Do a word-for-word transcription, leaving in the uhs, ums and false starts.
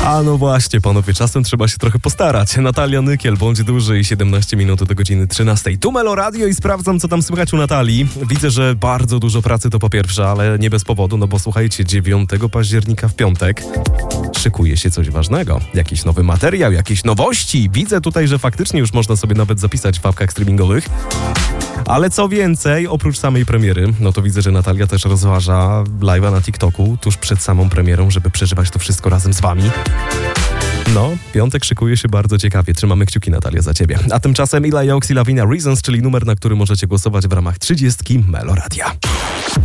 A no właśnie, panowie, czasem trzeba się trochę postarać. Natalia Nykiel, Bądź duży i siedemnaście minut do godziny trzynastej. Tu Melo Radio i sprawdzam, co tam słychać u Natalii. Widzę, że bardzo dużo pracy to po pierwsze, ale nie bez powodu, no bo słuchajcie, dziewiątego października w piątek szykuje się coś ważnego. Jakiś nowy materiał, jakieś nowości. Widzę tutaj, że faktycznie już można sobie nawet zapisać w apkach streamingowych. Ale co więcej, oprócz samej premiery, no to widzę, że Natalia też rozważa live'a na TikToku tuż przed samą premierą, żeby przeżywać to wszystko razem z wami. No, piątek szykuje się bardzo ciekawie. Trzymamy kciuki, Natalia, za ciebie. A tymczasem Ila Joks i Lavinia Reasons, czyli numer, na który możecie głosować w ramach trzydziestki Melo Radia.